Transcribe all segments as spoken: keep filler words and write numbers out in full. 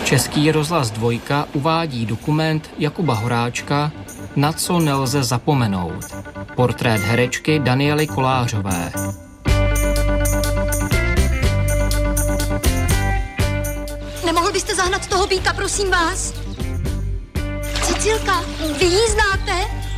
Český rozhlas Dvojka uvádí dokument Jakuba Horáčka Na co nelze zapomenout. Portrét herečky Daniely Kolářové. Nemohl byste zahnat toho býka, prosím vás? Cecilka, vy jí znáte?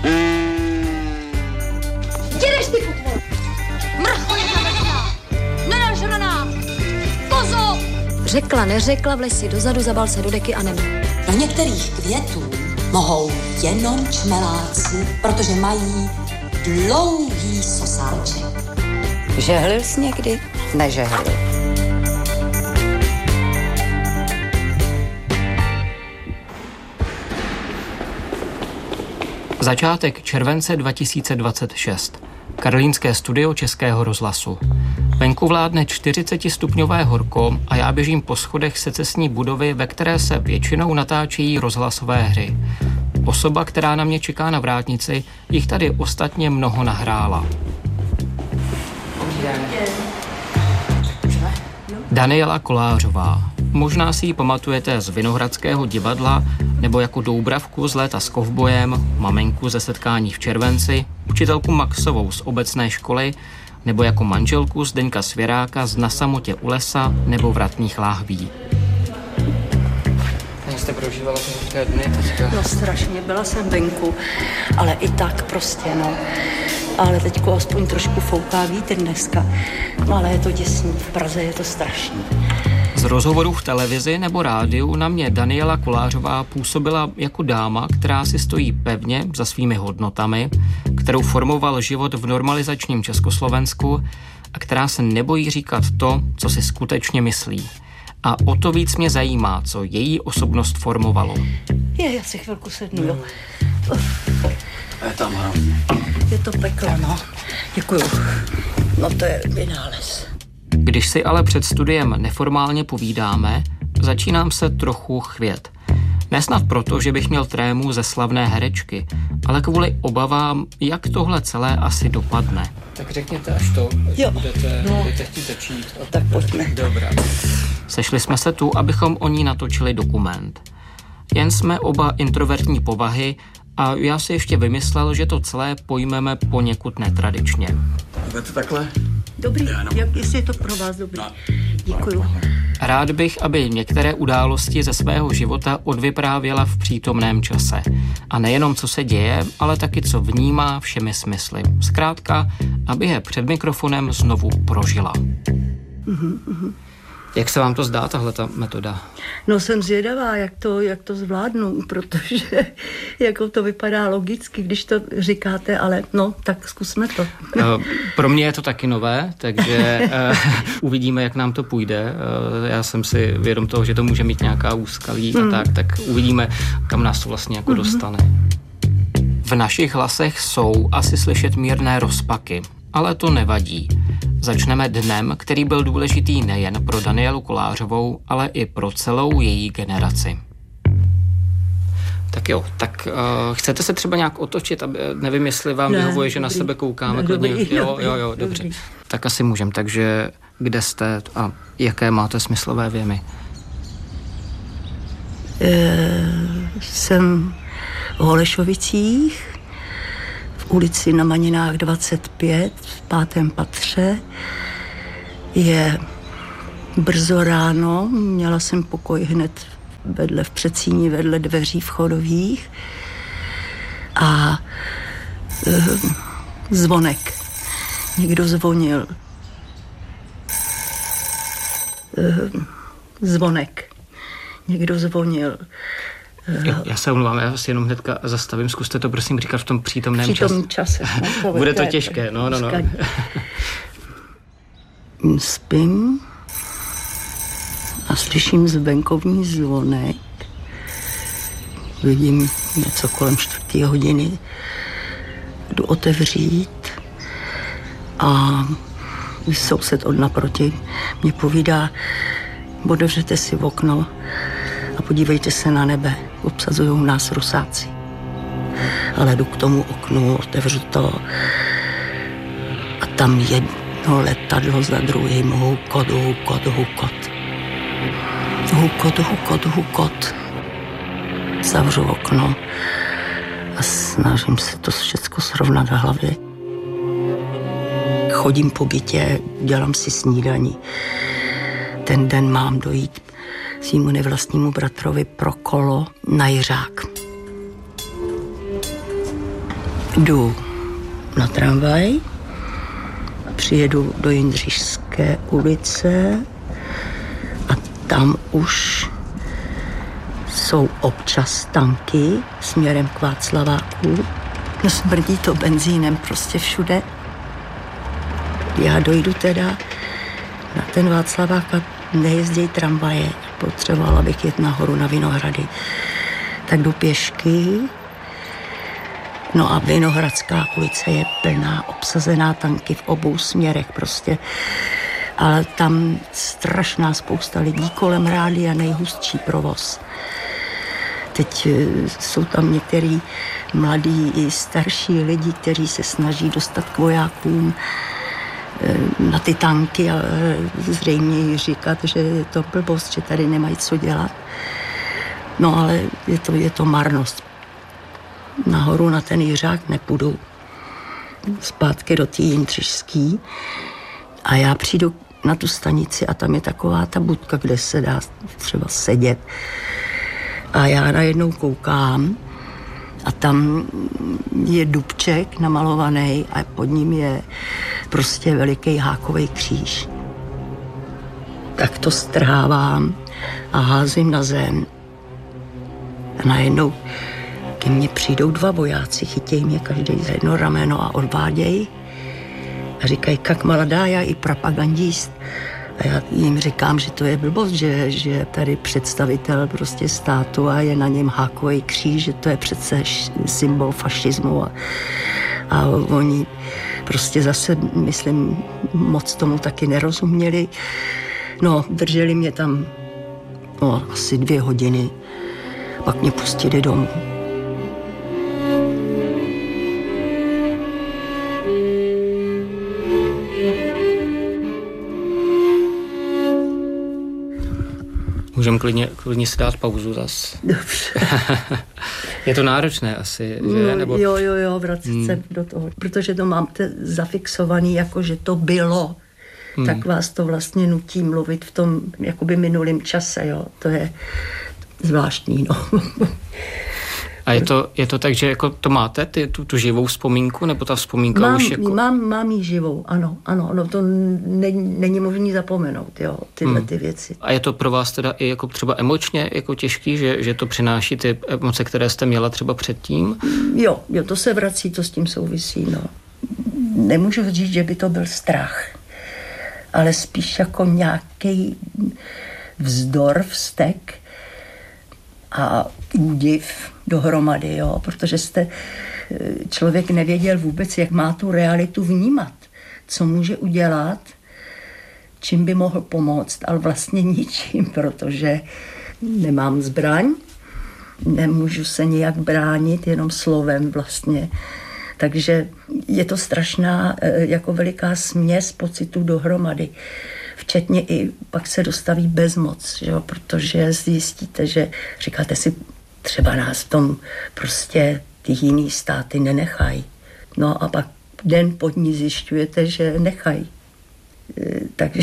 Jedeš ty putvor! Mrchoněta vešká! Nenažraná! Kozo! Řekla, neřekla, vlez si dozadu, zabal se do deky a nemá. Do některých květů mohou jenom čmeláci, protože mají dlouhý sosáček. Žehlil jsi někdy? Nežehlil. Začátek července dva tisíce dvacet šest. Karlínské studio Českého rozhlasu. Venku vládne čtyřicetistupňové horko a já běžím po schodech secesní budovy, ve které se většinou natáčejí rozhlasové hry. Osoba, která na mě čeká na vrátnici, jich tady ostatně mnoho nahrála. Daniela Kolářová. Možná si ji pamatujete z Vinohradského divadla nebo jako Doubravku z Léta s kovbojem, maminku ze Setkání v červenci, učitelku Maxovou z obecné školy nebo jako manželku Zdeňka Svěráka z Na samotě u lesa nebo Vratných láhví. Jak jste prožívala ty dny teďka? No strašně, byla jsem venku, ale i tak prostě, no. Ale teďko aspoň trošku fouká vítr dneska. No ale je to děsný, v Praze je to strašný. Z rozhovorů v televizi nebo rádiu na mě Daniela Kolářová působila jako dáma, která si stojí pevně za svými hodnotami, kterou formoval život v normalizačním Československu a která se nebojí říkat to, co si skutečně myslí. A o to víc mě zajímá, co její osobnost formovalo. Je, já si chvilku sednu, jo. Je tam hlavně. Je to peklo, no. Děkuju. No to je vynález. Když si ale před studiem neformálně povídáme, začínám se trochu chvět. Nesnad proto, že bych měl trému ze slavné herečky, ale kvůli obavám, jak tohle celé asi dopadne. Tak řekněte až to, že jo. budete, no. budete chtít začít. Tak pojďme. Dobrá. Sešli jsme se tu, abychom o ní natočili dokument. Jen jsme oba introvertní povahy a já si ještě vymyslel, že to celé pojmeme poněkud netradičně. Budete takhle? Dobrý, jak, jestli je to pro vás dobrý. No. Děkuju. Rád bych, aby některé události ze svého života odvyprávěla v přítomném čase. A nejenom co se děje, ale taky co vnímá všemi smysly. Zkrátka, aby je před mikrofonem znovu prožila. Uh-huh, uh-huh. Jak se vám to zdá, tahle ta metoda? No jsem zvědavá, jak to, jak to zvládnu, protože jako to vypadá logicky, když to říkáte, ale no, tak zkusme to. Pro mě je to taky nové, takže uh, uvidíme, jak nám to půjde. Uh, já jsem si vědom toho, že to může mít nějaká úskalí mm. a tak, tak uvidíme, kam nás to vlastně jako mm-hmm. dostane. V našich hlasech jsou asi slyšet mírné rozpaky, ale to nevadí. Začneme dnem, který byl důležitý nejen pro Danielu Kolářovou, ale i pro celou její generaci. Tak jo, tak uh, chcete se třeba nějak otočit, aby, nevím, jestli vám ne, vyhovuje, že dobrý. Na sebe koukáme. Dobrý, jo, jo, jo, jo, dobře. Dobrý. Tak asi můžem, takže kde jste a jaké máte smyslové věmy? E, jsem v Holešovicích, v ulici na Maninách dvacet pět, v pátém patře. Je brzo ráno, měla jsem pokoj hned vedle v předsíni, vedle dveří vchodových a e, zvonek. Někdo zvonil. E, zvonek. Někdo zvonil. Jo, já se omlouvám, já si jenom hnedka zastavím. Zkuste to prosím říkat v tom přítomném čase. Přítomném čase. No, bude to těžké, no, no, no. Spím a slyším zvenkovní zvonek. Vidím něco kolem čtvrté hodiny. Jdu otevřít a soused od naproti mě povídá, otevřete si v okno a podívejte se na nebe. Obsazují nás Rusáci. Ale jdu k tomu oknu, otevřu to a tam jedno letadlo za druhým, houkot, houkot, houkot. hukot, hukot, hukot. Zavřu okno a snažím se to všechno srovnat v hlavě. Chodím po bytě, dělám si snídani. Ten den mám dojít svýmu nevlastnímu bratrovi pro kolo na Jiřák. Jdu na tramvaj, přijedu do Jindřišské ulice a tam už jsou občas tanky směrem k Václaváku. No smrdí to benzínem prostě všude. Já dojdu teda na ten Václavák a nejezdí tramvaje. Potřebovala bych jet nahoru na Vinohrady. Tak jdu pěšky. No a Vinohradská ulice je plná, obsazená tanky v obou směrech prostě. Ale tam strašná spousta lidí kolem rádia, nejhustší provoz. Teď jsou tam některý mladí i starší lidi, kteří se snaží dostat k vojákům na ty tanky a zřejmě říkat, že je to blbost, že tady nemají co dělat. No ale je to, je to marnost. Nahoru na ten Jiřák nepůjdu. Zpátky do té Jindřišský a já přijdu na tu stanici a tam je taková ta budka, kde se dá třeba sedět. A já najednou koukám a tam je dubček namalovaný a pod ním je prostě veliký hákový kříž. Tak to strhávám a házím na zem. A najednou ke mně přijdou dva vojáci, chytějí mě každý za jedno rameno a odvádějí a říkají, jak mladá, já i propagandist. A já jim říkám, že to je blbost, že, že tady představitel prostě státu a je na něm hákový kříž, že to je přece symbol fašismu. A, a oni prostě zase, myslím, moc tomu taky nerozuměli. No, drželi mě tam no, asi dvě hodiny, pak mě pustili domů. Můžeme klidně, klidně si dát pauzu zas. Dobře. Je to náročné asi, že? Nebo... Jo, jo, jo, vracet hmm. se do toho. Protože to máte zafixovaný, jako že to bylo. Hmm. Tak vás to vlastně nutí mluvit v tom jakoby minulém čase, jo. To je zvláštní, no. A je to, je to tak, že jako to máte, ty, tu, tu živou vzpomínku, nebo ta vzpomínka mám, už jako... Mám, mám jí živou, ano, ano, no to není, není možný zapomenout, jo, tyhle hmm. ty věci. A je to pro vás teda i jako třeba emočně jako těžký, že, že to přináší ty emoce, které jste měla třeba předtím? Jo, jo, to se vrací, to s tím souvisí, no. Nemůžu říct, že by to byl strach, ale spíš jako nějaký vzdor, vztek a údiv dohromady, jo, protože jste člověk nevěděl vůbec, jak má tu realitu vnímat, co může udělat, čím by mohl pomoct, ale vlastně ničím, protože nemám zbraň, nemůžu se nijak bránit, jenom slovem vlastně. Takže je to strašná, jako veliká směs pocitů dohromady. Včetně i pak se dostaví bezmoc, že jo? Protože zjistíte, že říkáte si, třeba nás v tom prostě ty jiný státy nenechají. No a pak den pod ní zjišťujete, že nechají. Takže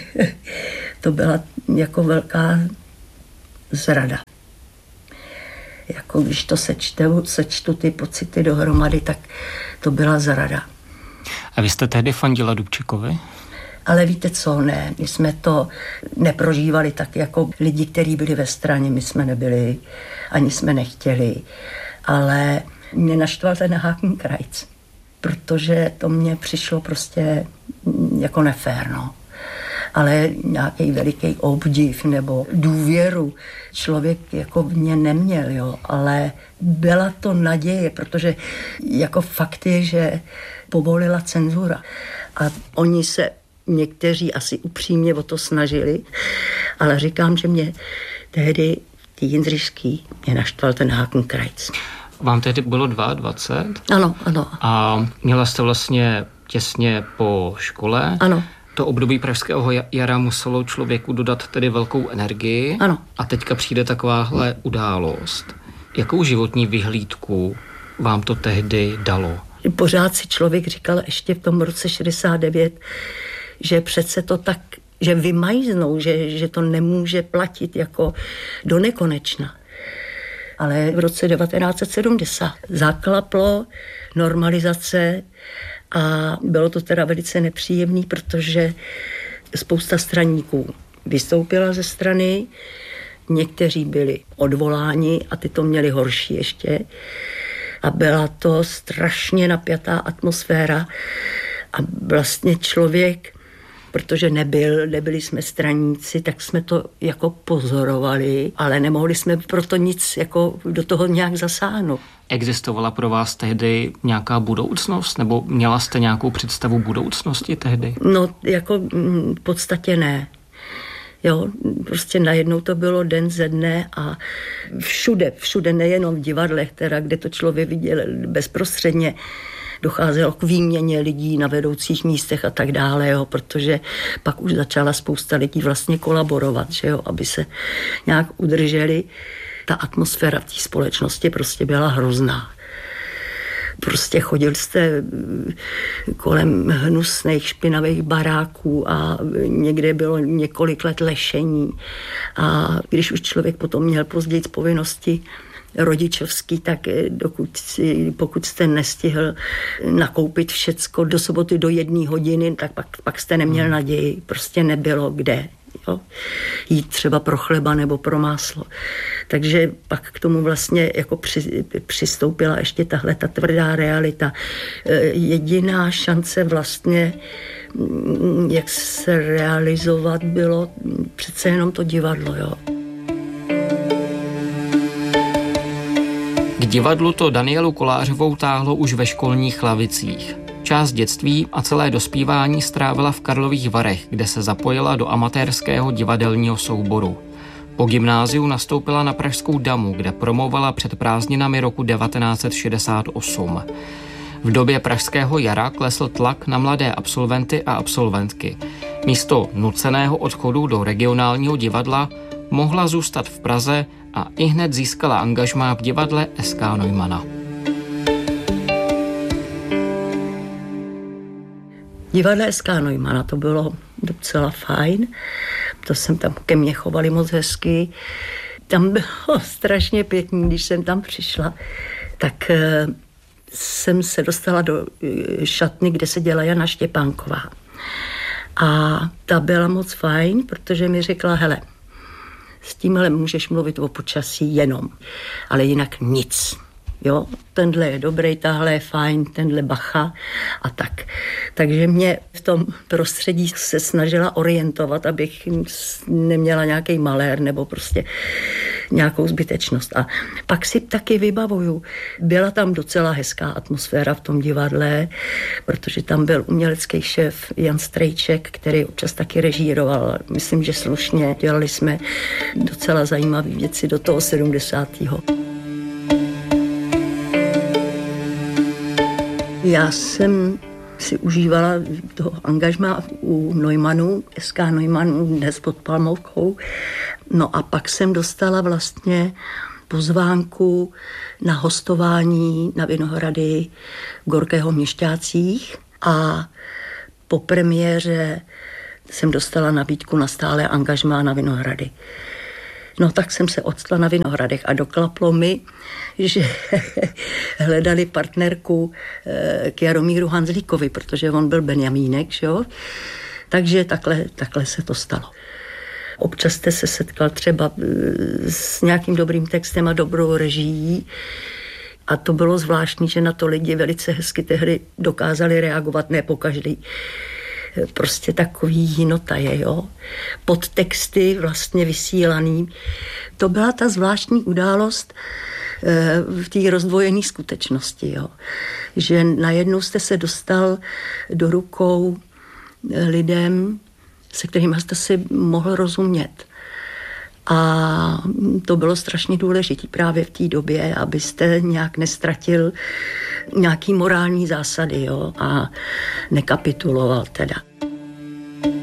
to byla jako velká zrada. Jako když to sečtu, sečtu ty pocity dohromady, tak to byla zrada. A vy jste tehdy fandila Dubčekovi? Ale víte co, ne, my jsme to neprožívali tak jako lidi, kteří byli ve straně, my jsme nebyli, ani jsme nechtěli, ale mě naštval ten Hakenkreuz, protože to mně přišlo prostě jako nefér, no. Ale nějaký veliký obdiv nebo důvěru člověk jako v mě neměl, jo, ale byla to naděje, protože jako fakt je, že povolila cenzura a oni se někteří asi upřímně o to snažili, ale říkám, že mě tehdy ty Jindřišský mě naštval ten Hakenkreuz. Vám tehdy bylo dvacet dva? Ano, ano. A měla jste vlastně těsně po škole. Ano. To období pražského jara muselo člověku dodat tedy velkou energii. Ano. A teďka přijde takováhle událost. Jakou životní vyhlídku vám to tehdy dalo? Pořád si člověk říkal ještě v tom roce šedesát devět, že přece to tak, že vymajznou, že, že to nemůže platit jako do nekonečna. Ale v roce devatenáct set sedmdesát zaklaplo normalizace a bylo to teda velice nepříjemný, protože spousta straníků vystoupila ze strany, někteří byli odvoláni a ty to měli horší ještě. A byla to strašně napjatá atmosféra a vlastně člověk, protože nebyl, nebyli jsme straníci, tak jsme to jako pozorovali, ale nemohli jsme proto nic jako do toho nějak zasáhnout. Existovala pro vás tehdy nějaká budoucnost, nebo měla jste nějakou představu budoucnosti tehdy? No, jako v podstatě ne. Jo, prostě najednou to bylo den ze dne a všude, všude, nejenom v divadlech, teda, kde to člověk viděl bezprostředně, docházelo k výměně lidí na vedoucích místech a tak dále, jo, protože pak už začala spousta lidí vlastně kolaborovat, že jo, aby se nějak udrželi. Ta atmosféra v té společnosti prostě byla hrozná. Prostě chodil jste kolem hnusných, špinavých baráků a někde bylo několik let lešení. A když už člověk potom měl později povinnosti rodičovský, tak dokud si, pokud jste nestihl nakoupit všecko do soboty do jedné hodiny, tak pak, pak jste neměl naději. Prostě nebylo kde. Jo? Jít třeba pro chleba nebo pro máslo. Takže pak k tomu vlastně jako při, přistoupila ještě tahle ta tvrdá realita. Jediná šance vlastně, jak se realizovat, bylo přece jenom to divadlo. Jo? K divadlu to Danielu Kolářovou táhlo už ve školních lavicích. Část dětství a celé dospívání strávila v Karlových Varech, kde se zapojila do amatérského divadelního souboru. Po gymnáziu nastoupila na Pražskou Damu, kde promovala před prázdninami roku devatenáct set šedesát osm. V době pražského jara klesl tlak na mladé absolventy a absolventky. Místo nuceného odchodu do regionálního divadla mohla zůstat v Praze a ihned získala angažmá v divadle S K Neumana. Divadle S K Neumana, to bylo docela fajn. To jsem tam, ke mně chovali moc hezky. Tam bylo strašně pěkný, když jsem tam přišla. Tak e, jsem se dostala do e, šatny, kde se dělala Jana Štěpánková. A ta byla moc fajn, protože mi řekla, hele, s tímhle můžeš mluvit o počasí jenom, ale jinak nic. Jo, tenhle je dobrý, tahle je fajn, tenhle bacha a tak. Takže mě v tom prostředí se snažila orientovat, abych neměla nějaký malér nebo prostě nějakou zbytečnost. A pak si taky vybavuju, byla tam docela hezká atmosféra v tom divadle, protože tam byl umělecký šéf Jan Strejček, který občas taky režíroval. Myslím, že slušně. Dělali jsme docela zajímavé věci do toho sedmdesátého Já jsem si užívala toho angažmá u Neumanu, S K Neumanu, dnes pod Palmovkou. No a pak jsem dostala vlastně pozvánku na hostování na Vinohrady v Gorkého Měšťácích a po premiéře jsem dostala nabídku na stále angažmá na Vinohrady. No tak jsem se odstala na Vinohradech a doklaplo mi, že hledali partnerku k Jaromíru Hanzlíkovi, protože on byl Benjamínek, že jo? Takže takhle, takhle se to stalo. Občas jste se setkal třeba s nějakým dobrým textem a dobrou režií a to bylo zvláštní, že na to lidi velice hezky tehdy dokázali reagovat, ne po každý. Prostě takový jinota je, jo. Podtexty vlastně vysílaný. To byla ta zvláštní událost v té rozdvojené skutečnosti, jo. Že najednou jste se dostal do rukou lidem, se kterými jste si mohl rozumět. A to bylo strašně důležité právě v té době, abyste nějak nestratil nějaký morální zásady, jo, a nekapituloval teda.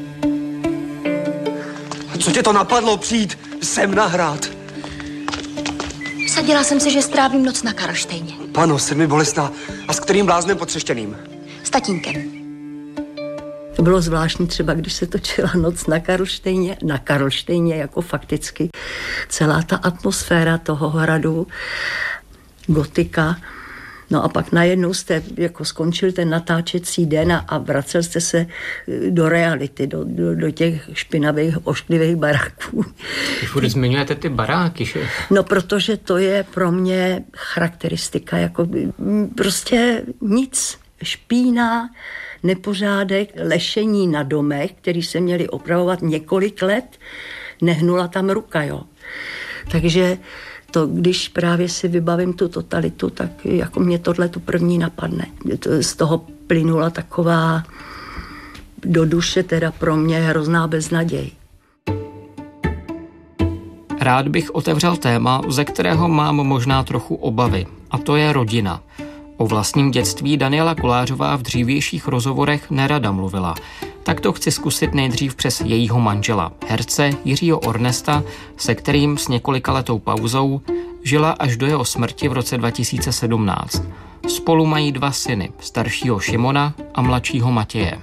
tě to napadlo přijít sem na hrad? Sadila jsem si, že strávím noc na Karlštejně. Pano, sedmi bolestná. A s kterým bláznem potřeštěným? S tatínkem. To bylo zvláštní třeba, když se točila Noc na Karlštejně, na Karlštejně jako fakticky celá ta atmosféra toho hradu, gotika. No a pak najednou jste jako skončil ten natáčecí den a, a vracel jste se do reality, do, do, do těch špinavých, ošklivých baráků. Vy furt zmiňujete ty baráky, že? No, protože to je pro mě charakteristika, jako prostě nic. Špína, nepořádek, lešení na domech, který se měli opravovat několik let, nehnula tam ruka, jo. Takže to, když právě si vybavím tu totalitu, tak jako mě tohle tu první napadne. Z toho plynula taková do duše teda pro mě hrozná beznaděj. Rád bych otevřel téma, ze kterého mám možná trochu obavy, a to je rodina. O vlastním dětství Daniela Kolářová v dřívějších rozhovorech nerada mluvila. Tak to chci zkusit nejdřív přes jejího manžela, herce Jiřího Ornesta, se kterým s několikaletou pauzou žila až do jeho smrti v roce dva tisíce sedmnáct. Spolu mají dva syny, staršího Šimona a mladšího Matěje.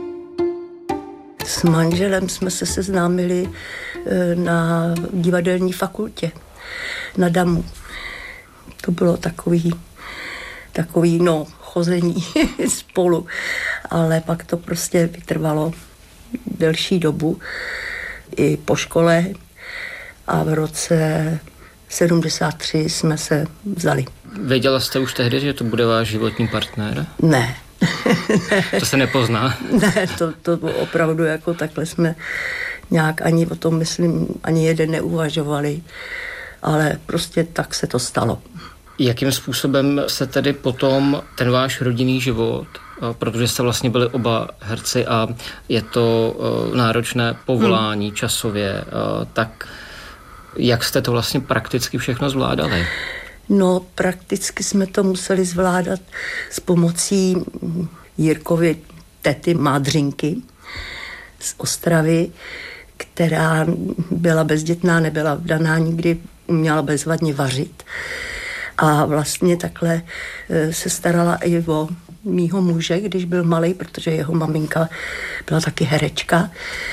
S manželem jsme se seznámili na divadelní fakultě, na Damu. To bylo takový, takový no, chození spolu, ale pak to prostě vytrvalo delší dobu i po škole a v roce sedmdesát tři jsme se vzali. Věděla jste už tehdy, že to bude váš životní partner? Ne. To se nepozná? Ne, to, to opravdu jako takhle jsme nějak ani o tom, myslím, ani jeden neuvažovali, ale prostě tak se to stalo. Jakým způsobem se tedy potom ten váš rodinný život, protože jste vlastně byli oba herci a je to náročné povolání hmm. časově, tak jak jste to vlastně prakticky všechno zvládali? No, prakticky jsme to museli zvládat s pomocí Jirkovy tety Mádřinky z Ostravy, která byla bezdětná, nebyla vdaná, nikdy uměla bezvadně vařit. A vlastně takhle se starala i o mýho muže, když byl malej, protože jeho maminka byla taky herečka,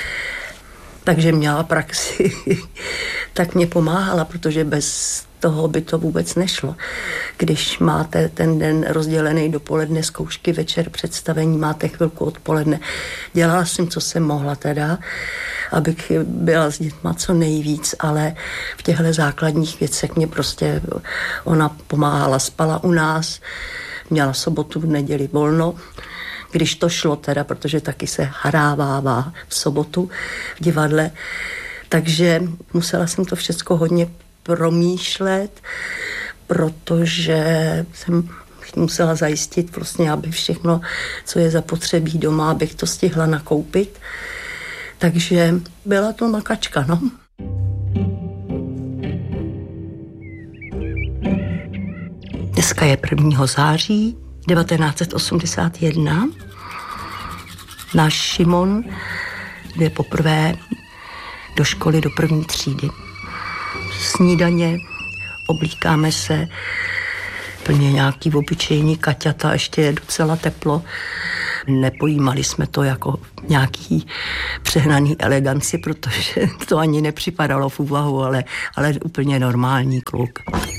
takže měla praxi, tak mě pomáhala, protože bez toho by to vůbec nešlo. Když máte ten den rozdělený dopoledne zkoušky, večer představení, máte chvilku odpoledne. Dělala jsem, co jsem mohla teda, abych byla s dětma co nejvíc, ale v těchto základních věcech mě prostě ona pomáhala, spala u nás, měla sobotu, v neděli volno, když to šlo teda, protože taky se hrávává v sobotu v divadle, takže musela jsem to všechno hodně promýšlet, protože jsem musela zajistit vlastně, aby všechno, co je zapotřebí doma, abych to stihla nakoupit. Takže byla to makačka, no. Dneska je prvního září devatenáct set osmdesát jedna. Náš Šimon jde poprvé do školy do první třídy. Snídaně, oblíkáme se, plně nějaký obyčejný kaťata, ještě je docela teplo. Nepojímali jsme to jako nějaký přehnaný eleganci, protože to ani nepřipadalo v úvahu, ale, ale úplně normální kluk.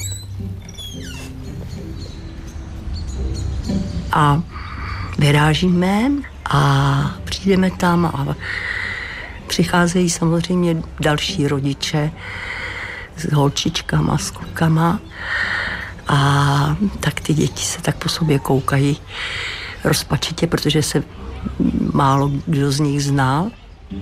A vyrážíme a přijdeme tam a přicházejí samozřejmě další rodiče s holčičkama, s klukama a tak ty děti se tak po sobě koukají rozpačitě, protože se málo kdo z nich znal.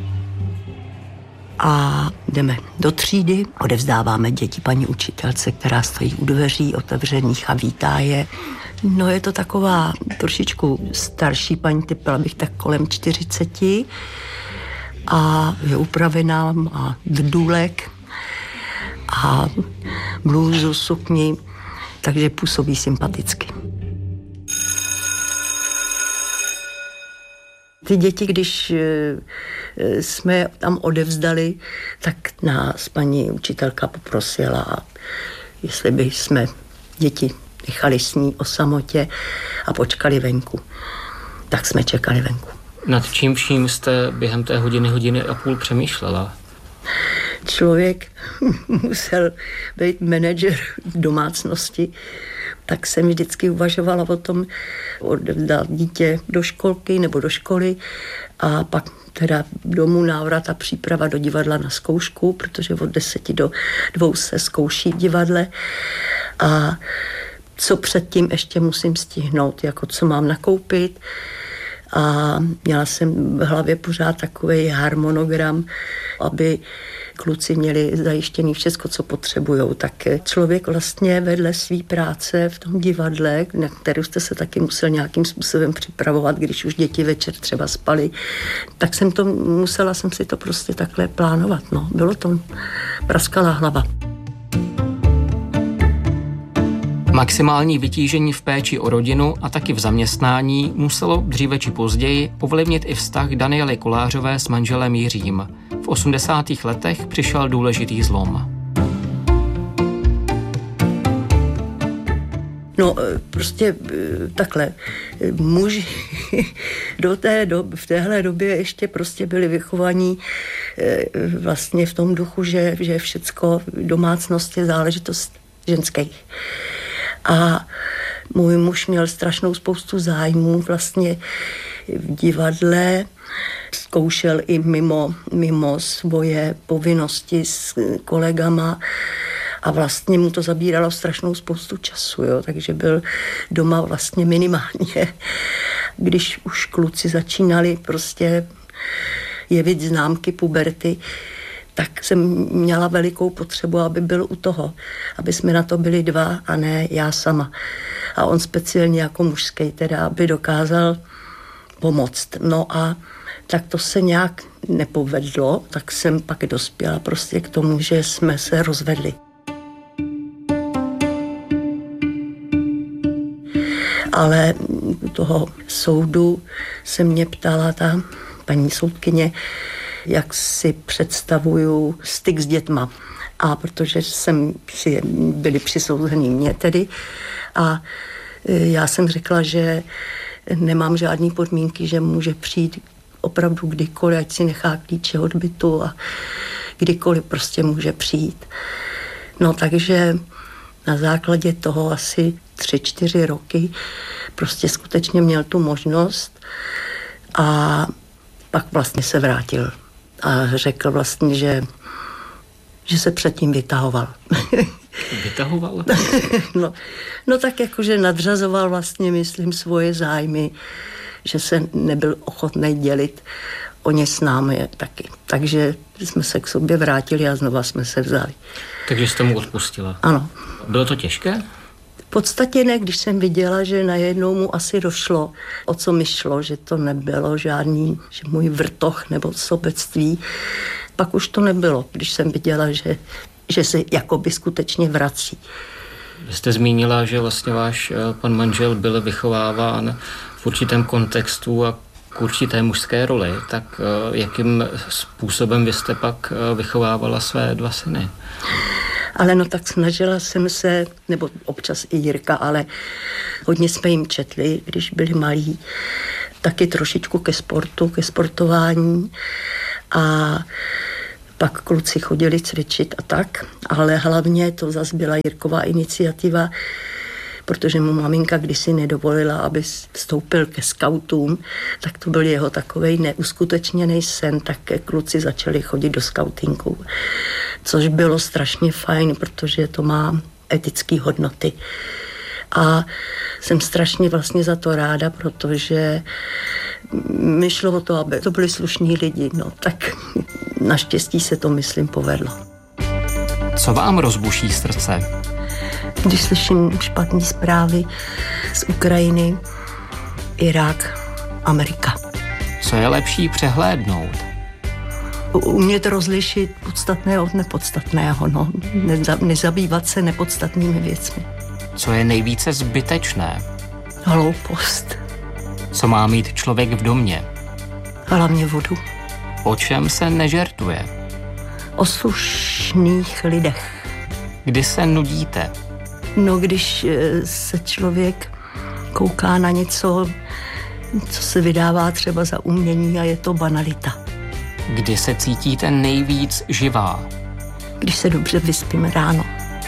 A jdeme do třídy, odevzdáváme děti paní učitelce, která stojí u dveří otevřených a vítá je. No je to taková trošičku starší paní, typila bych tak kolem čtyřiceti a je upravená, má drdůlek a blůzu, sukni, takže působí sympaticky. Ty děti, když jsme tam odevzdali, tak nás paní učitelka poprosila, jestli by jsme děti nechali s ní o samotě a počkali venku. Tak jsme čekali venku. Nad čím vším jste během té hodiny, hodiny a půl přemýšlela? Člověk musel být manažer v domácnosti, tak jsem vždycky uvažovala o tom oddat dítě do školky nebo do školy a pak teda domů návrat a příprava do divadla na zkoušku, protože od deseti do dvou se zkouší v divadle a co předtím ještě musím stihnout, jako co mám nakoupit. A měla jsem v hlavě pořád takový harmonogram, aby kluci měli zajištěný všechno, co potřebujou. Tak člověk vlastně vedle své práce v tom divadle, na kterou jste se taky musel nějakým způsobem připravovat, když už děti večer třeba spaly, tak jsem to musela jsem si to prostě takhle plánovat. No. Bylo to praskalá hlava. Maximální vytížení v péči o rodinu a taky v zaměstnání muselo dříve či později ovlivnit i vztah Daniely Kolářové s manželem Jiřím. V osmdesátých letech přišel důležitý zlom. No, prostě takhle. Muži do té doby, v téhle době ještě prostě byli vychovaní vlastně v tom duchu, že, že všecko domácnost je záležitost ženských. A můj muž měl strašnou spoustu zájmů vlastně v divadle, zkoušel i mimo, mimo svoje povinnosti s kolegama a vlastně mu to zabíralo strašnou spoustu času, jo? Takže byl doma vlastně minimálně. Když už kluci začínali prostě jevit známky puberty, tak jsem měla velikou potřebu, aby byl u toho, aby jsme na to byli dva a ne já sama. A on speciálně jako mužský teda, aby dokázal pomoct. No a tak to se nějak nepovedlo, tak jsem pak dospěla prostě k tomu, že jsme se rozvedli. Ale u toho soudu se mě ptala ta paní soudkyně, jak si představuju styk s dětma. A protože jsem si byli přisouzený mě tedy a já jsem řekla, že nemám žádný podmínky, že může přijít opravdu kdykoliv, ať si nechá klíče od bytu a kdykoliv prostě může přijít. No takže na základě toho asi tři, čtyři roky prostě skutečně měl tu možnost a pak vlastně se vrátil. A řekl vlastně, že, že se předtím vytahoval. Vytahoval? no, no tak jakože nadřazoval vlastně, myslím, svoje zájmy, že se nebyl ochotný dělit o ně s námi taky. Takže jsme se k sobě vrátili a znova jsme se vzali. Takže jste mu odpustila? Ano. Bylo to těžké? V podstatě ne, když jsem viděla, že najednou mu asi došlo, o co mi šlo, že to nebylo žádný, že můj vrtoch nebo sobectví. Pak už to nebylo, když jsem viděla, že, že se jakoby skutečně vrací. Vy jste zmínila, že vlastně váš pan manžel byl vychováván v určitém kontextu a k určité mužské roli. Tak jakým způsobem vy jste pak vychovávala své dva syny? Ale no tak snažila jsem se, nebo občas i Jirka, ale hodně jsme jim četli, když byli malí, taky trošičku ke sportu, ke sportování a pak kluci chodili cvičit a tak, ale hlavně to zase byla Jirková iniciativa, protože mu maminka kdysi nedovolila, aby vstoupil ke skautům, tak to byl jeho takovej neuskutečněný sen, tak kluci začali chodit do skautinku. Což bylo strašně fajn, protože to má etické hodnoty. A jsem strašně vlastně za to ráda, protože mi šlo o to, aby to byli slušní lidi. No tak naštěstí se to, myslím, povedlo. Co vám rozbuší srdce? Když slyším špatné zprávy z Ukrajiny, Irák, Amerika. Co je lepší přehlédnout? Umět rozlišit podstatné od nepodstatného, no. Neza, nezabývat se nepodstatnými věcmi. Co je nejvíce zbytečné? Hloupost. Co má mít člověk v domě? hlavně vodu. O čem se nežertuje? O slušných lidech. Kdy se nudíte? No, když se člověk kouká na něco, co se vydává třeba za umění a je to banalita. Kdy se cítíte nejvíc živá? Když se dobře vyspím ráno.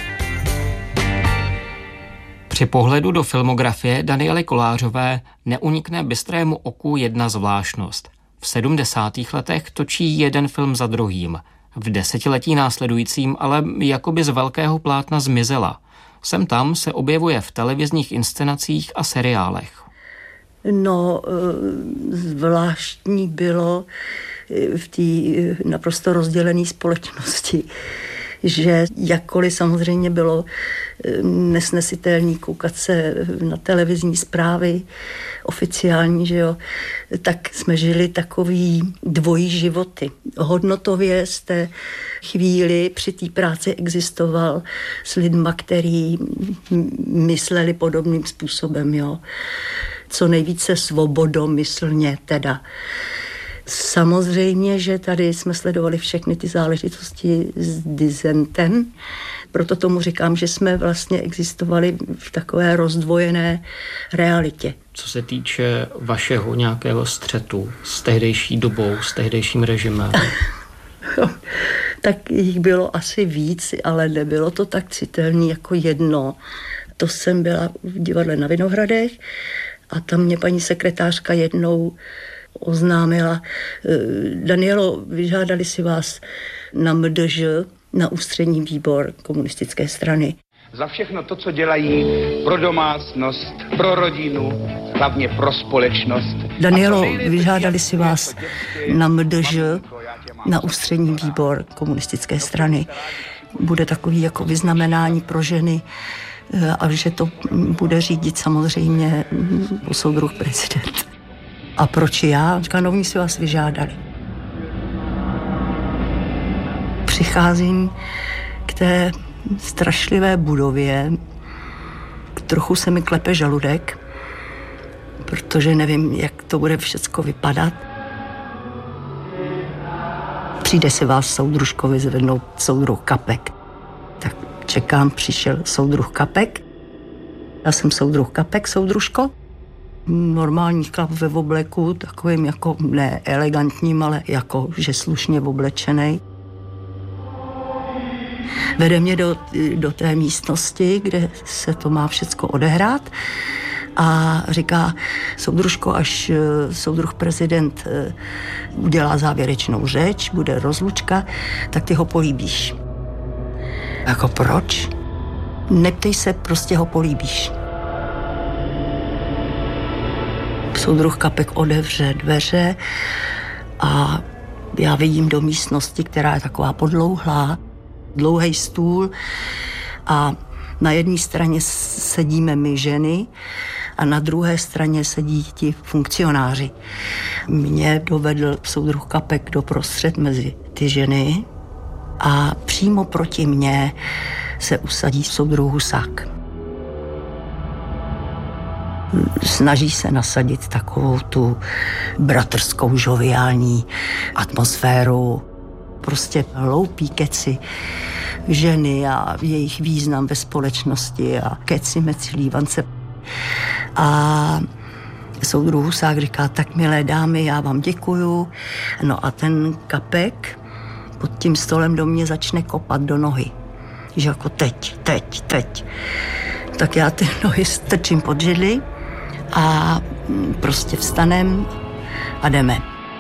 Při pohledu do filmografie Daniely Kolářové neunikne bystrému oku jedna zvláštnost. V sedmdesátých letech točí jeden film za druhým. V desetiletí následujícím ale jakoby z velkého plátna zmizela. Sem tam se objevuje v televizních inscenacích a seriálech. No, zvláštní bylo v té naprosto rozdělené společnosti, že jakkoliv samozřejmě bylo nesnesitelný koukat se na televizní zprávy oficiální, že jo, tak jsme žili takový dvojí životy. Hodnotově jste chvíli při té práci existoval s lidma, který mysleli podobným způsobem, jo. Co nejvíce svobodomyslně teda. Samozřejmě, že tady jsme sledovali všechny ty záležitosti s disentem, proto tomu říkám, že jsme vlastně existovali v takové rozdvojené realitě. Co se týče vašeho nějakého střetu s tehdejší dobou, s tehdejším režimem? Tak jich bylo asi víc, ale nebylo to tak citelné jako jedno. To jsem byla v divadle na Vinohradech a tam mě paní sekretářka jednou oznámila: Danielo, vyžádali si vás na M D Ž, na ústřední výbor komunistické strany. Za všechno to, co dělají pro domácnost, pro rodinu, hlavně pro společnost. Danielo, vyžádali si vás na M D Ž, na ústřední výbor komunistické strany. Bude takový jako vyznamenání pro ženy a že to bude řídit samozřejmě soudruh prezident. A proč já? Říká, no, oni si vás vyžádali. Přicházím k té strašlivé budově, trochu se mi klepe žaludek, protože nevím, jak to bude všecko vypadat. Přijde si vás soudružko vyzvednout soudruh Kapek. Tak čekám, přišel soudruh Kapek. Já jsem soudruh Kapek, soudružko. Normální chlap ve obleku, takovým jako ne elegantním, ale jako že slušně oblečenej. Vede mě do, do té místnosti, kde se to má všecko odehrát a říká: soudružko, až soudruh prezident udělá závěrečnou řeč, bude rozlučka, tak ty ho políbíš. Jako proč? Neptej se, prostě ho políbíš. Soudruh Kapek otevře dveře a já vidím do místnosti, která je taková podlouhlá, dlouhý stůl a na jedné straně sedíme my ženy a na druhé straně sedí ti funkcionáři. Mě dovedl soudruh Kapek doprostřed mezi ty ženy a přímo proti mně se usadí soudruh Husák. Snaží se nasadit takovou tu bratrskou žoviální atmosféru. Prostě hloupý keci ženy a jejich význam ve společnosti a keci mezi lívance. A soudruh Husák říká: tak milé dámy, já vám děkuju. No a ten Kapek pod tím stolem do mě začne kopat do nohy. Že jako teď, teď, teď. Tak já ty nohy strčím pod židli a prostě vstanem a jdeme.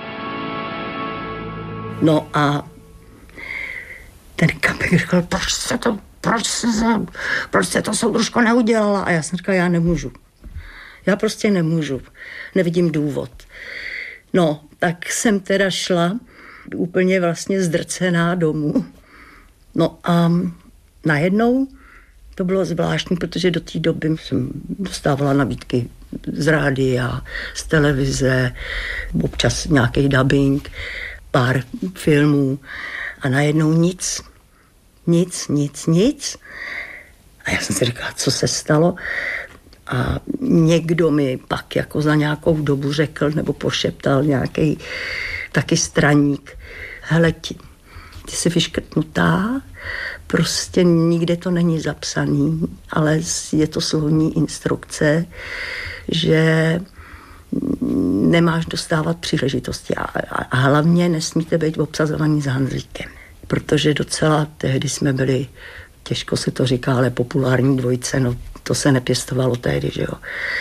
No a ten Kapek říkal: proč se to, proč se, proč se to soudružko neudělala? A já jsem říkal: já nemůžu. Já prostě nemůžu. Nevidím důvod. No, tak jsem teda šla úplně vlastně zdrcená domů. No a najednou to bylo zvláštní, protože do té doby jsem dostávala nabídky z rádia, z televize, občas nějaký dubbing, pár filmů a najednou nic, nic, nic, nic. A já jsem si říkala, co se stalo. A někdo mi pak jako za nějakou dobu řekl nebo pošeptal nějaký taky straník. Hele, ti, ty jsi vyškrtnutá, prostě nikde to není zapsaný, ale je to slovní instrukce, že nemáš dostávat příležitosti a, a, a hlavně nesmíte být obsazovaný za Hanzlíkem, protože docela tehdy jsme byli, těžko se to říká, ale populární dvojice, no to se nepěstovalo tehdy, že jo.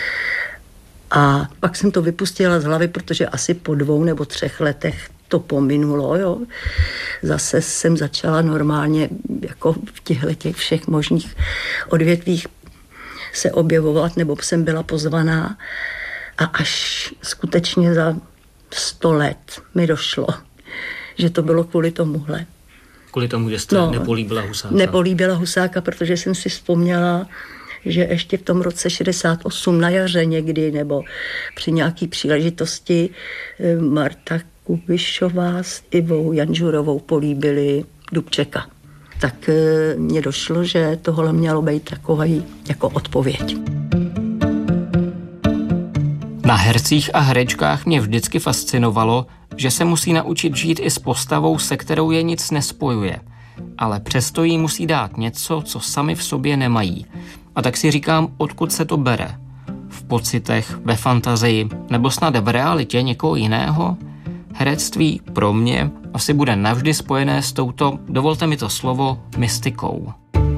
A pak jsem to vypustila z hlavy, protože asi po dvou nebo třech letech to pominulo, jo. Zase jsem začala normálně jako v těchto těch všech možných odvětvích se objevovat, nebo jsem byla pozvaná. A až skutečně za sto let mi došlo, že to bylo kvůli tomuhle. Kvůli tomu, že jste no, nepolíbila Husáka. Nepolíbila Husáka, protože jsem si vzpomněla, že ještě v tom roce šedesát osm na jaře někdy, nebo při nějaký příležitosti Marta Kubišová s Ivou Janžurovou políbili Dubčeka. Tak mně došlo, že tohle mělo být takový jako odpověď. Na hercích a herečkách mě vždycky fascinovalo, že se musí naučit žít i s postavou, se kterou je nic nespojuje. Ale přesto jí musí dát něco, co sami v sobě nemají. A tak si říkám, odkud se to bere. V pocitech, ve fantazii, nebo snad v realitě někoho jiného? Herectví pro mě asi bude navždy spojené s touto, dovolte mi to slovo, mystikou.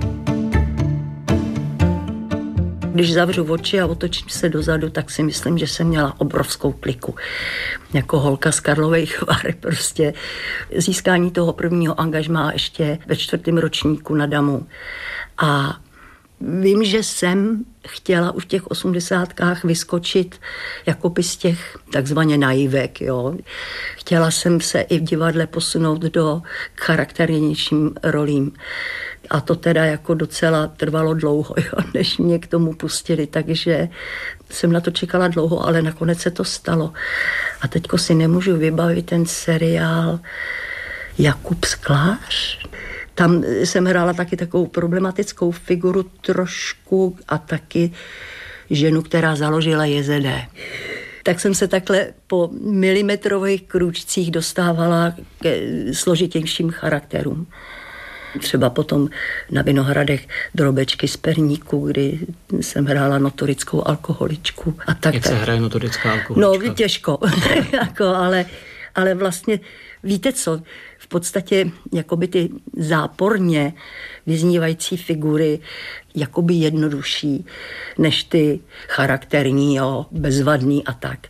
Když zavřu oči a otočím se dozadu, tak si myslím, že jsem měla obrovskou kliku. Jako holka z Karlových Var, prostě získání toho prvního angažmá ještě ve čtvrtém ročníku na Damu. A vím, že jsem chtěla už v těch osmdesátkách vyskočit jakoby z těch takzvaně naivek, jo. Chtěla jsem se i v divadle posunout do charakternějším rolím. A to teda jako docela trvalo dlouho, jo, než mě k tomu pustili, takže jsem na to čekala dlouho, ale nakonec se to stalo. A teďko si nemůžu vybavit ten seriál Jakub Sklář. Tam jsem hrála taky takovou problematickou figuru trošku a taky ženu, která založila J Z D. Tak jsem se takhle po milimetrových krůčcích dostávala ke složitějším charakterům. Třeba potom na Vinohradech Drobečky z Perníku, kdy jsem hrála notorickou alkoholičku. A tak, Jak tak. se hraje notorická alkoholička? No, těžko, jako, ale, ale vlastně víte co, v podstatě jakoby ty záporně vyznívající figury jakoby jednodušší než ty charakterní, jo, bezvadný a tak.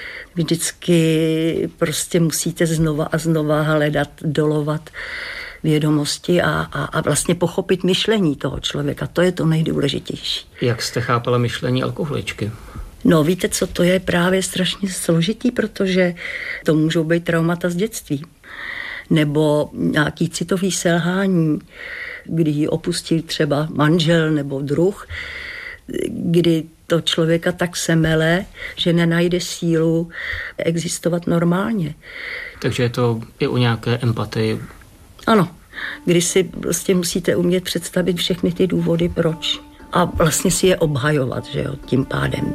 Vždycky prostě musíte znova a znova hledat, dolovat vědomosti a, a, a vlastně pochopit myšlení toho člověka. To je to nejdůležitější. Jak jste chápala myšlení alkoholičky? No víte co, to je právě strašně složitý, protože to můžou být traumata z dětství. Nebo nějaký citový selhání, kdy ji opustil třeba manžel nebo druh, kdy to člověka tak semele, že nenajde sílu existovat normálně. Takže je to i o nějaké empatii. Ano, kdy si prostě musíte umět představit všechny ty důvody, proč. A vlastně si je obhajovat, že jo, tím pádem.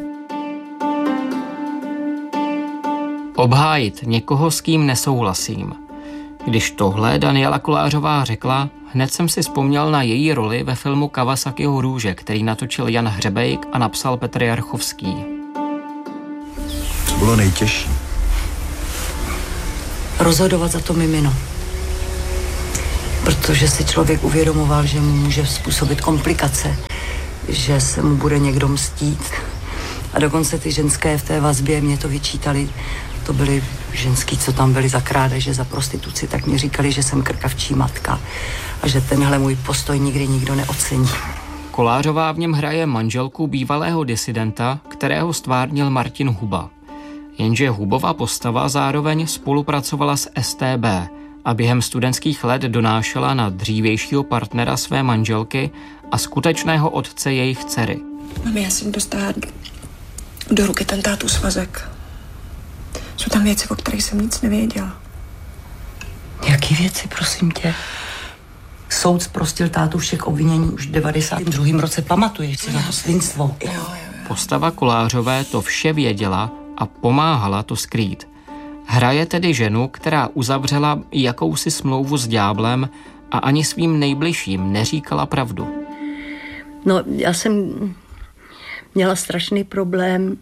Obhájit někoho, s kým nesouhlasím. Když tohle Daniela Kolářová řekla, hned jsem si vzpomněl na její roli ve filmu Kawasakiho růže, který natočil Jan Hřebejk a napsal Petr Jarchovský. Co bylo nejtěžší? Rozhodovat za to mimino. Protože si člověk uvědomoval, že mu může způsobit komplikace, že se mu bude někdo mstít. A dokonce ty ženské v té vazbě mě to vyčítali. To byly ženský, co tam byli za krádeže, za prostituci, tak mi říkali, že jsem krkavčí matka a že tenhle můj postoj nikdy nikdo neocení. Kolářová v něm hraje manželku bývalého disidenta, kterého stvárnil Martin Huba. Jenže Hubova postava zároveň spolupracovala s S T B a během studentských let donášela na dřívějšího partnera své manželky a skutečného otce jejich dcery. Mami, já jsem dostala do ruky ten tátův svazek. Jsou tam věci, o kterých jsem nic nevěděla. Jaký věci, prosím tě? Soud zprostil tátu všech obvinění už v devadesátém druhém roce. Pamatuješ si na to svinstvo? Jo, jo, jo. Postava Kolářové to vše věděla a pomáhala to skrýt. Hraje tedy ženu, která uzavřela jakousi smlouvu s ďáblem a ani svým nejbližším neříkala pravdu. No, já jsem měla strašný problém.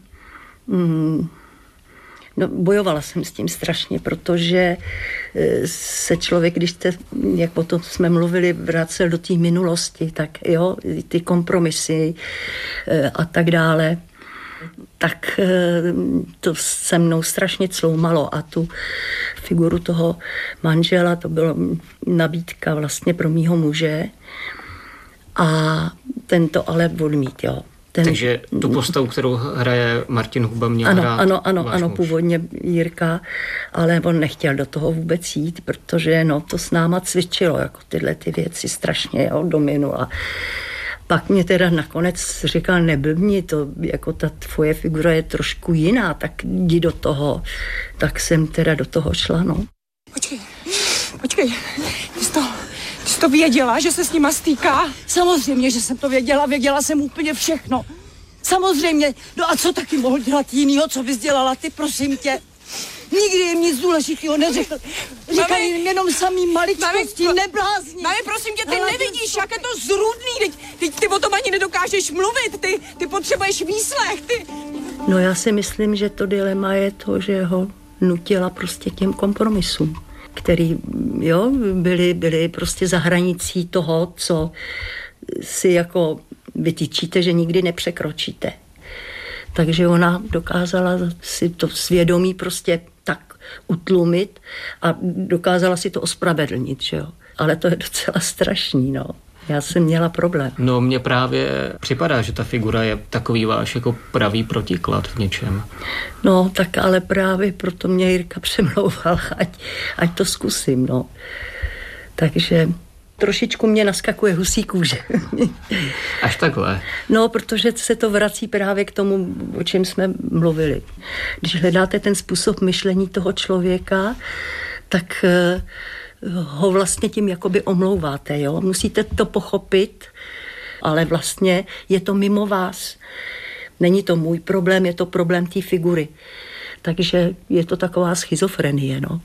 No, bojovala jsem s tím strašně, protože se člověk, když jste, jak potom jsme mluvili, vracel do té minulosti, tak jo, ty kompromisy a tak dále, tak to se mnou strašně cloumalo a tu figuru toho manžela, to byla nabídka vlastně pro mýho muže a ten to ale odmít, jo. Ten, Takže tu postavu, kterou hraje Martin Huba, měl ano, hrát Ano, ano, ano, muž. původně Jirka, ale on nechtěl do toho vůbec jít, protože no, to s náma cvičilo, jako tyhle ty věci strašně, jo, dominu a pak mě teda nakonec říkal, neblbni, to jako ta tvoje figura je trošku jiná, tak jdi do toho. Tak jsem teda do toho šla, no. Počkej, počkej, ty jsi to, ty jsi to věděla, že se s nima stýká? Samozřejmě, že jsem to věděla, věděla jsem úplně všechno. Samozřejmě, no a co taky mohl dělat jinýho, co bys dělala ty, prosím tě? Nikdy jim nic důležitého neřekl. Říkají jim jenom samý maličkosti, neblázni. Mami, prosím tě, ty ale nevidíš, jak je to zrůdný, teď, teď ty o tom ani nedokážeš mluvit, ty, ty potřebuješ výslech, ty. No já si myslím, že to dilema je to, že ho nutila prostě těm kompromisům, který, jo, byly, byly prostě za hranicí toho, co si jako vytýčíte, že nikdy nepřekročíte. Takže ona dokázala si to svědomí prostě tak utlumit a dokázala si to ospravedlnit, že jo. Ale to je docela strašný, no. Já jsem měla problém. No, mně právě připadá, že ta figura je takový váš jako pravý protiklad v něčem. No, tak ale právě proto mě Jirka přemlouval, ať, ať to zkusím, no. Takže trošičku mě naskakuje husí kůže. Až takhle? No, protože se to vrací právě k tomu, o čem jsme mluvili. Když hledáte ten způsob myšlení toho člověka, tak ho vlastně tím jakoby omlouváte, jo. Musíte to pochopit, ale vlastně je to mimo vás. Není to můj problém, je to problém té figury. Takže je to taková schizofrenie, no.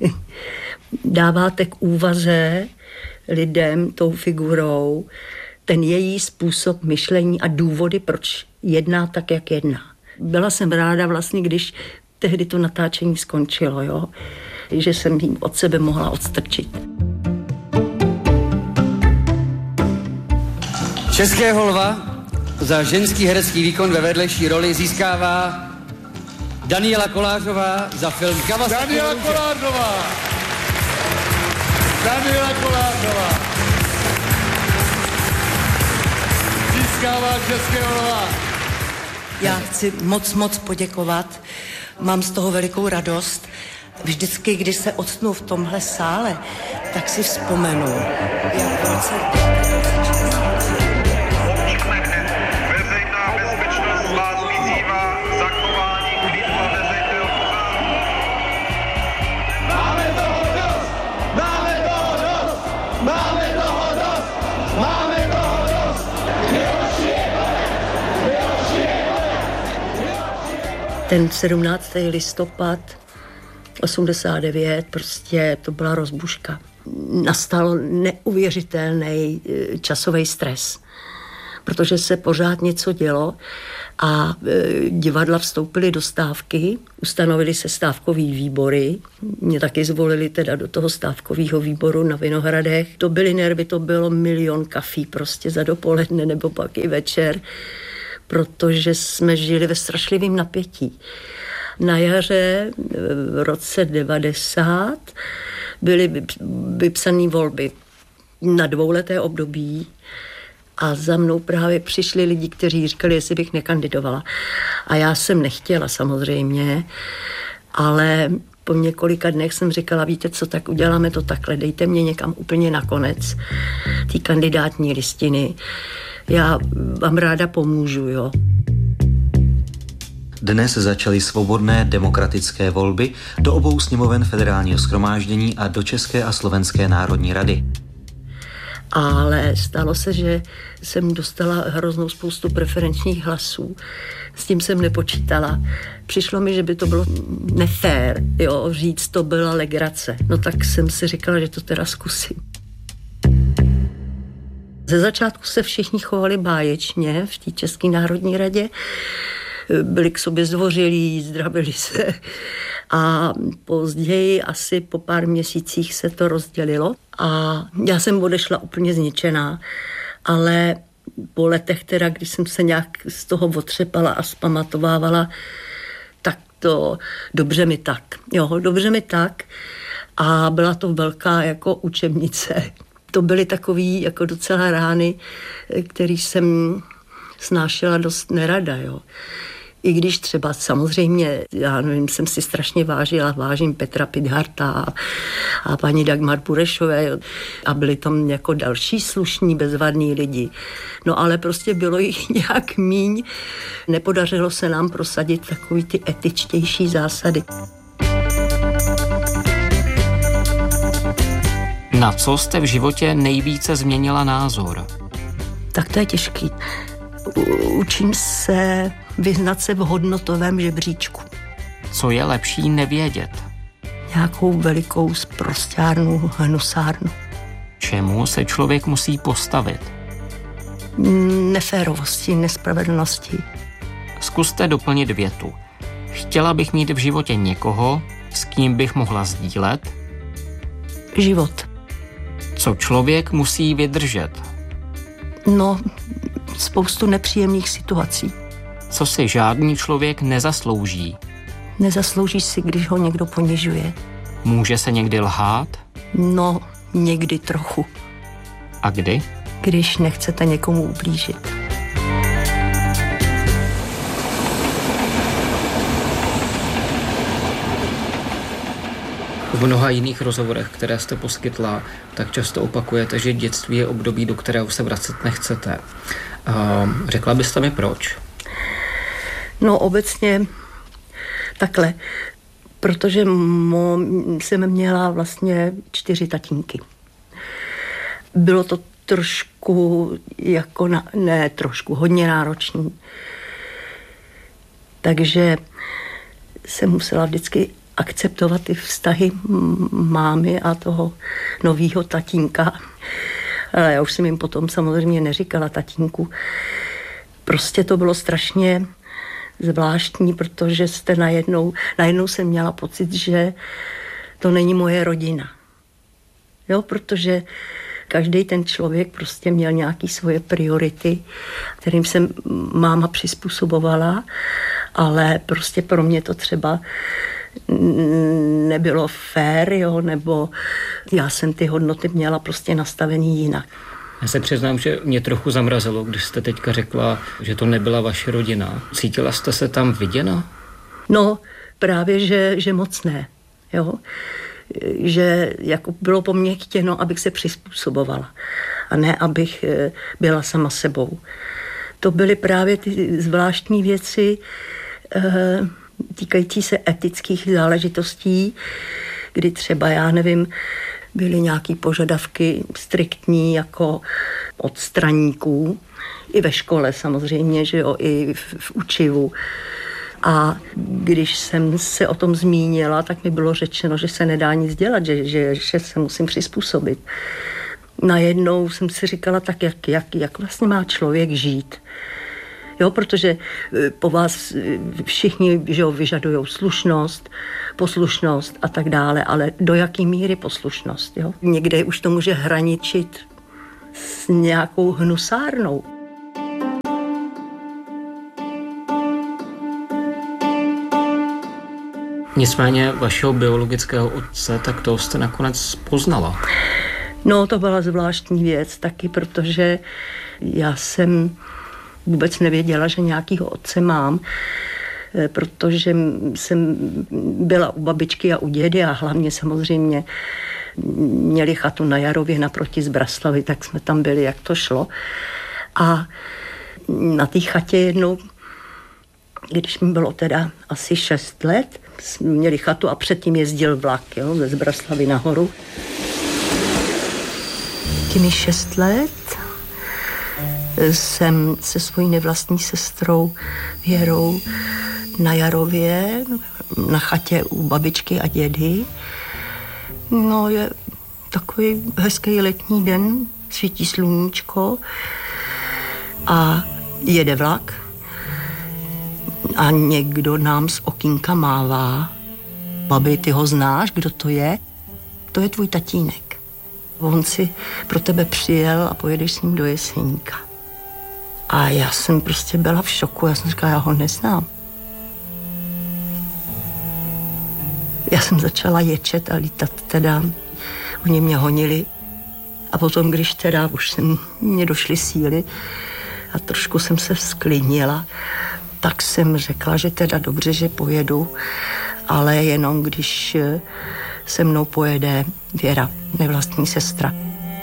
Dáváte k úvaze lidem tou figurou ten její způsob myšlení a důvody, proč jedná tak, jak jedná. Byla jsem ráda vlastně, když tehdy to natáčení skončilo, jo? Že jsem jim od sebe mohla odstrčit. Českého lva za ženský herecký výkon ve vedlejší roli získává Daniela Kolářová za film Kawasaki. Daniela Kolářová! Daniela Kolářová získává Českého lva. Já chci moc, moc poděkovat. Mám z toho velikou radost. Vždycky, když se octnu v tomhle sále, tak si vzpomenu, jak v roce... Veřejná bezpečnost vás vyzývá zachování klidu a veřejného pořádku. Máme toho dost! Máme toho dost! Máme toho dost! Máme toho dost! Ten sedmnáctého listopad osmdesát devět, prostě to byla rozbuška. Nastal neuvěřitelný časový stres, protože se pořád něco dělo a divadla vstoupily do stávky, ustanovily se stávkový výbory. Mě taky zvolili teda do toho stávkového výboru na Vinohradech. To byly nervy, to bylo milion kafí prostě za dopoledne nebo pak i večer, protože jsme žili ve strašlivém napětí. Na jaře v roce devadesát byly vypsané volby na dvouleté období a za mnou právě přišli lidi, kteří říkali, jestli bych nekandidovala. A já jsem nechtěla samozřejmě, ale po několika dnech jsem říkala, víte co, tak uděláme to takhle, dejte mě někam úplně na konec té kandidátní listiny. Já vám ráda pomůžu, jo. Dnes začaly svobodné demokratické volby do obou sněmoven Federálního shromáždění a do České a Slovenské národní rady. Ale stalo se, že jsem dostala hroznou spoustu preferenčních hlasů. S tím jsem nepočítala. Přišlo mi, že by to bylo nefér, jo, říct, to byla legrace. No tak jsem si říkala, že to teda zkusím. Ze začátku se všichni chovali báječně v té České národní radě. Byli k sobě zdvořilí, zdravili se. A později, asi po pár měsících se to rozdělilo. A já jsem odešla úplně zničená. Ale po letech teda, když jsem se nějak z toho otřepala a zpamatovávala, tak to dobře mi tak. Jo, dobře mi tak. A byla to velká jako učebnice. To byly takový jako docela rány, který jsem snášela dost nerada, jo. I když třeba samozřejmě, já nevím, jsem si strašně vážila, vážím Petra Pidharta a, a paní Dagmar Burešové, jo. A byli tam jako další slušní, bezvadní lidi. No ale prostě bylo jich nějak míň. Nepodařilo se nám prosadit takový ty etičtější zásady. Na co jste v životě nejvíce změnila názor? Tak to je těžký. U- učím se vyznat se v hodnotovém žebříčku. Co je lepší nevědět? Nějakou velikou sprosťárnu, hnusárnu. Čemu se člověk musí postavit? Neférovosti, nespravedlnosti. Zkuste doplnit větu. Chtěla bych mít v životě někoho, s kým bych mohla sdílet? Život. Co člověk musí vydržet? No, spoustu nepříjemných situací. Co si žádný člověk nezaslouží? Nezaslouží si, když ho někdo ponižuje. Může se někdy lhát? No, někdy trochu. A kdy? Když nechcete někomu ublížit. V mnoha jiných rozhovorech, které jste poskytla, tak často opakujete, že dětství je období, do kterého se vracet nechcete. Uh, řekla byste mi proč? No obecně takhle, protože mo, jsem měla vlastně čtyři tatínky. Bylo to trošku jako, na, ne trošku, hodně náročný. Takže jsem musela vždycky akceptovat ty vztahy mámy a toho novýho tatínka. Ale já už jsem jim potom samozřejmě neříkala tatínku. Prostě to bylo strašně zvláštní, protože jste najednou, najednou jsem měla pocit, že to není moje rodina. Jo, protože každý ten člověk prostě měl nějaké svoje priority, kterým se máma přizpůsobovala, ale prostě pro mě to třeba nebylo fér, jo, nebo já jsem ty hodnoty měla prostě nastavený jinak. Já se přiznám, že mě trochu zamrazilo, když jste teďka řekla, že to nebyla vaše rodina. Cítila jste se tam viděna? No, právě, že, že moc ne, jo. Že jako bylo po mně chtěno, abych se přizpůsobovala a ne, abych byla sama sebou. To byly právě ty zvláštní věci, týkající se etických záležitostí, kdy třeba, já nevím, byly nějaké požadavky striktní jako od straníků, i ve škole samozřejmě, že jo, i v, v učivu. A když jsem se o tom zmínila, tak mi bylo řečeno, že se nedá nic dělat, že, že, že se musím přizpůsobit. Najednou jsem si říkala, tak jak, jak, jak vlastně má člověk žít. Jo, protože po vás všichni, že jo, vyžadujou slušnost, poslušnost a tak dále, ale do jaký míry poslušnost, jo? Někde už to může hraničit s nějakou hnusárnou. Nicméně vašeho biologického otce, tak to jste nakonec poznala. No, to byla zvláštní věc taky, protože já jsem vůbec nevěděla, že nějakýho otce mám, protože jsem byla u babičky a u dědy a hlavně samozřejmě měli chatu na Jarově naproti Zbraslavy, tak jsme tam byli, jak to šlo. A na té chatě jednou, když mi bylo teda asi šest let, jsme měli chatu a předtím jezdil vlak, jo, ze Zbraslavy nahoru. Teď mi šest let. Jsem se svojí nevlastní sestrou Věrou na Jarově, na chatě u babičky a dědy. No, je takový hezký letní den, svítí sluníčko a jede vlak a někdo nám z okýnka mává. Babi, ty ho znáš, kdo to je? To je tvůj tatínek. On si pro tebe přijel a pojedeš s ním do Jeseníka. A já jsem prostě byla v šoku, já jsem říkala, já ho neznám. Já jsem začala ječet a lítat teda. Oni mě honili a potom, když teda už jsem, mě došly síly a trošku jsem se sklidnila, tak jsem řekla, že teda dobře, že pojedu, ale jenom když se mnou pojede Věra, nevlastní sestra.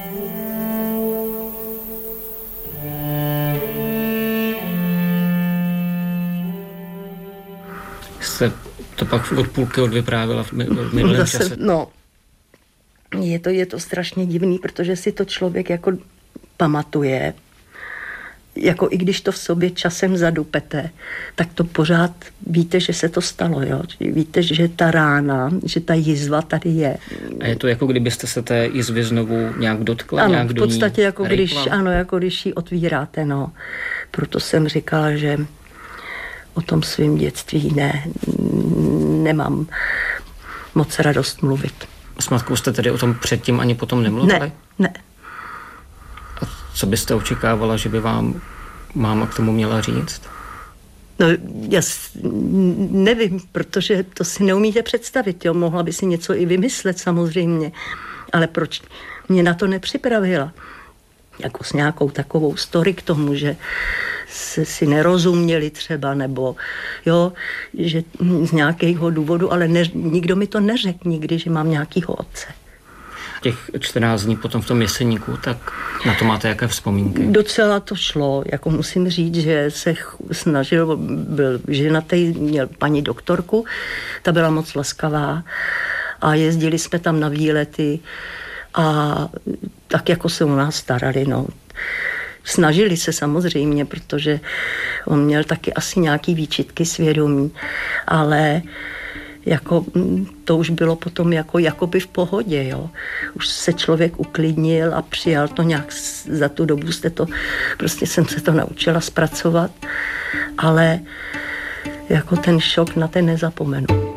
Jste to pak od půlky odvyprávila v minulém Zase, čase. No, je to, je to strašně divný, protože si to člověk jako pamatuje. Jako i když to v sobě časem zadupete, tak to pořád víte, že se to stalo, jo. Víte, že ta rána, že ta jizva tady je. A je to jako kdybyste se té jizvy znovu nějak dotkla? Ano, nějak v do ní podstatě jako rejpla? když, ano, jako když ji otvíráte, no. Proto jsem říkala, že o tom svým dětství ne, nemám moc radost mluvit. S matkou jste tedy o tom předtím ani potom nemluvili? Ne, ne. A co byste očekávala, že by vám máma k tomu měla říct? No, já nevím, protože to si neumíte představit, jo. Mohla by si něco i vymyslet samozřejmě, ale proč mě na to nepřipravila? Jako s nějakou takovou story k tomu, že se si nerozuměli třeba, nebo jo, že z nějakého důvodu, ale ne, nikdo mi to neřekl nikdy, že mám nějakýho otce. Těch čtrnáct dní potom v tom Jeseníku, tak na to máte jaké vzpomínky? Docela to šlo, jako musím říct, že se snažil, byl ženatý, měl paní doktorku, ta byla moc laskavá a jezdili jsme tam na výlety a tak jako se o nás starali, no. Snažili se samozřejmě, protože on měl taky asi nějaký výčitky svědomí, ale jako to už bylo potom jako jakoby v pohodě, jo. Už se člověk uklidnil a přijal to nějak, za tu dobu jste to, prostě jsem se to naučila zpracovat, ale jako ten šok na ten nezapomenu.